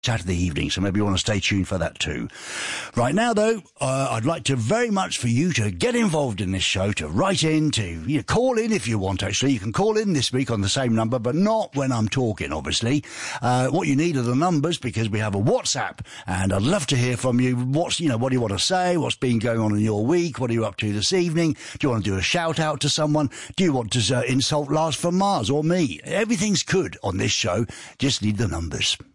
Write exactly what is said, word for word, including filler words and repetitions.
Saturday evening, so maybe you want to stay tuned for that too. Right now, though, uh, I'd like to very much for you to get involved in this show, to write in, to you know, call in if you want, actually. You can call in this week on the same number, but not when I'm talking, obviously. Uh, what you need are the numbers, because we have a WhatsApp, and I'd love to hear from you. What's, you know, what do you want to say? What's been going on in your week? What are you up to this evening? Do you want to do a shout out to someone? Do you want to uh, insult Lars from Mars or me? Everything's good on this show. Just need the numbers.